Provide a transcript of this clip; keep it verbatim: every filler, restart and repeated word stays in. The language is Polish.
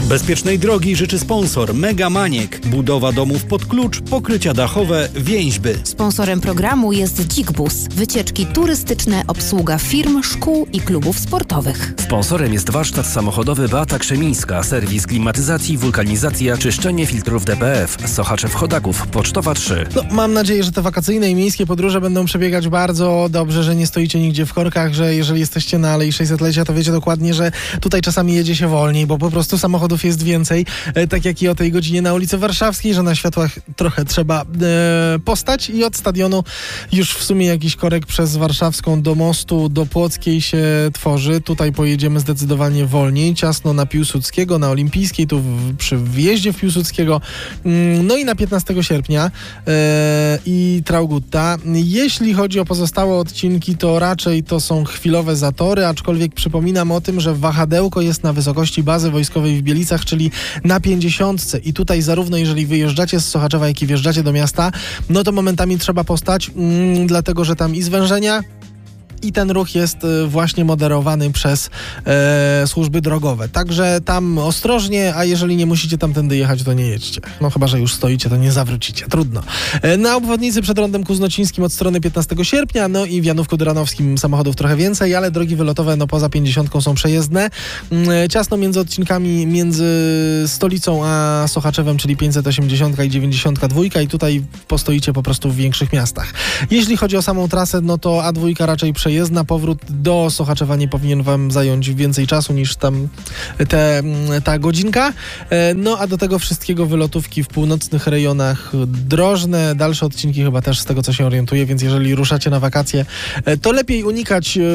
Bezpiecznej drogi życzy sponsor Mega Maniek. Budowa domów pod klucz, pokrycia dachowe, więźby. Sponsorem programu jest Dźigbus. Wycieczki turystyczne, obsługa firm, szkół i klubów sportowych. Sponsorem jest warsztat samochodowy Beata Krzemińska, serwis klimatyzacji, wulkanizacja, czyszczenie filtrów D P F. Sochaczew Chodaków, Pocztowa trzy. No, mam nadzieję, że te wakacyjne i miejskie podróże będą przebiegać bardzo dobrze, że nie stoicie nigdzie w korkach, że jeżeli jesteście na Alei sześćsetlecia, to wiecie dokładnie, że tutaj czasami jedzie się wolniej, bo po prostu samochodów jest więcej, e, tak jak i o tej godzinie na ulicy Warszawskiej, że na światłach trochę trzeba e, postać i od stadionu już w sumie jakiś korek przez Warszawską do mostu, do Płockiej się tworzy. Tutaj pojedziemy zdecydowanie wolniej, ciasno na Piłsudskiego, na Olimpijskiej, tu w, przy wjeździe w Piłsudskiego, mm, no i na piętnastego sierpnia e, i Traugutta. Jeśli chodzi o pozostałe odcinki, to raczej to są chwilowe zatory, aczkolwiek przypominam o tym, że wahadełko jest na wysokości bazy wojskowej w Bielicach, czyli na pięćdziesiątce i tutaj zarówno jeżeli wyjeżdżacie z Sochaczewa, jak i wjeżdżacie do miasta, no to momentami trzeba postać, mm, dlatego że tam i zwężenia, i ten ruch jest właśnie moderowany przez e, służby drogowe. Także tam ostrożnie, a jeżeli nie musicie tamtędy jechać, to nie jedźcie. No chyba, że już stoicie, to nie zawrócicie. Trudno. E, na obwodnicy przed rondem Kuznocińskim od strony piętnastego sierpnia, no i w Janówku-Dranowskim samochodów trochę więcej, ale drogi wylotowe no poza pięćdziesiątką są przejezdne. E, ciasno między odcinkami między stolicą a Sochaczewem, czyli pięćset osiemdziesiąt i dziewięćdziesiąt dwa i tutaj postoicie po prostu w większych miastach. Jeśli chodzi o samą trasę, no to A dwa raczej przejezdna. Powrót do Sochaczewa nie powinien wam zająć więcej czasu niż tam te, ta godzinka. No a do tego wszystkiego wylotówki w północnych rejonach drożne. Dalsze odcinki chyba też z tego, co się orientuję, więc jeżeli ruszacie na wakacje, to lepiej unikać